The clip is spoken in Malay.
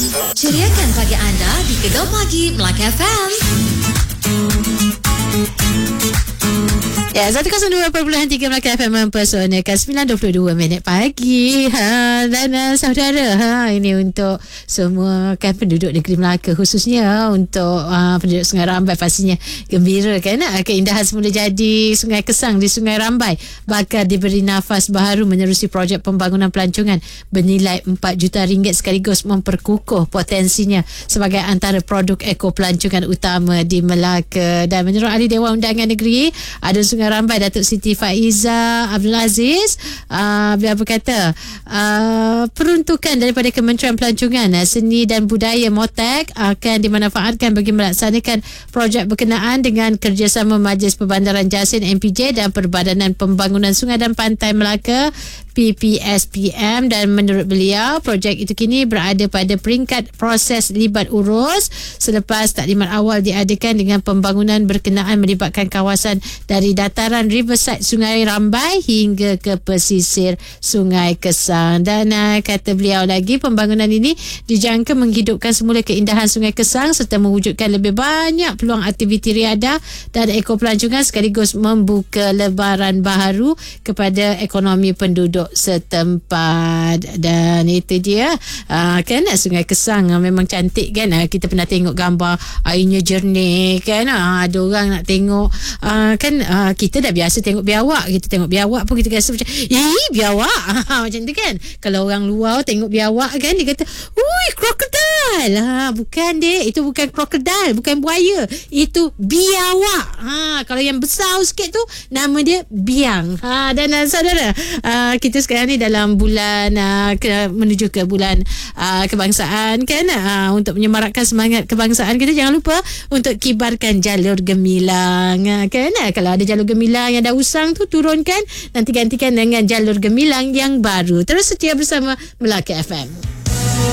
Ceriakan pagi anda di Gegar Pagi Melaka FM. Ya, 102.3 Melaka FM mempersonakan 9.22 minit pagi. Dan saudara, ini untuk semua kan penduduk negeri Melaka, khususnya untuk penduduk Sungai Rambai, pastinya gembira kan keindahan semula jadi Sungai Kesang di Sungai Rambai bakal diberi nafas baharu menerusi projek pembangunan pelancongan bernilai RM4 juta sekaligus memperkukuh potensinya sebagai antara produk eko pelancongan utama di Melaka. Dan menurut Ahli Dewan Undangan Negeri Adun Sungai Rambai, Datuk Siti Faiza Abdul Aziz, beliau berkata peruntukan daripada Kementerian Pelancongan, Seni dan Budaya MOTEK akan dimanfaatkan bagi melaksanakan projek berkenaan dengan kerjasama Majlis Perbandaran Jasin MPJ dan Perbadanan Pembangunan Sungai dan Pantai Melaka PPSPM. Dan menurut beliau, projek itu kini berada pada peringkat proses libat urus selepas taklimat awal diadakan dengan pembangunan berkenaan melibatkan kawasan dari dataran riverside Sungai Rambai hingga ke pesisir Sungai Kesang. Dan kata beliau lagi, pembangunan ini dijangka menghidupkan semula keindahan Sungai Kesang serta mewujudkan lebih banyak peluang aktiviti riadah dan ekopelancongan sekaligus membuka lebaran baharu kepada ekonomi penduduk setempat. Dan itu dia kan Sungai Kesang memang cantik kan. Kita pernah tengok gambar airnya jernih kan. Ada orang nak tengok kan kita dah biasa tengok biawak. Kita tengok biawak pun kita rasa macam biawak macam tu kan. Kalau orang luar tengok biawak kan, dia kata ui krokodil. Bukan dek, itu bukan krokodil, bukan buaya, itu biawak. Kalau yang besar sikit tu nama dia biang. Dan saudara, kita sekarang ni dalam bulan menuju ke bulan kebangsaan kan, untuk menyemarakkan semangat kebangsaan kita, jangan lupa untuk kibarkan jalur gemilang kan. Kalau ada jalur gemilang yang dah usang tu, turunkan, nanti gantikan dengan jalur gemilang yang baru. Terus setia bersama Melaka FM.